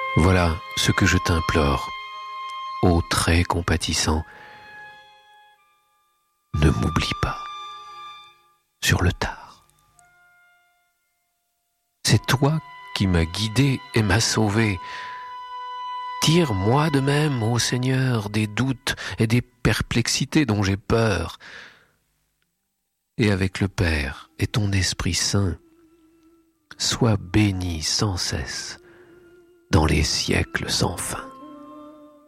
Voilà ce que je t'implore, ô très compatissant. Ne m'oublie pas sur le tard. C'est toi qui m'as guidé et m'as sauvé. Tire-moi de même, ô Seigneur, des doutes et des perplexités dont j'ai peur. Et avec le Père et ton Esprit Saint, sois béni sans cesse dans les siècles sans fin.